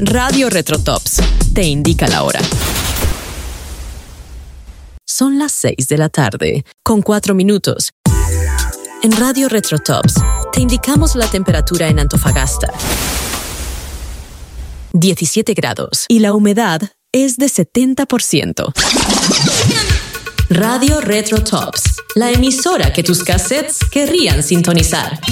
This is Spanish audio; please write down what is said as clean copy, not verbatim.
Radio Retrotops te indica la hora. Son las 6 de la tarde, con 4 minutos. En Radio Retrotops te indicamos la temperatura en Antofagasta. 17 grados y la humedad es de 70%. Radio Retrotops, la emisora que tus cassettes querrían sintonizar.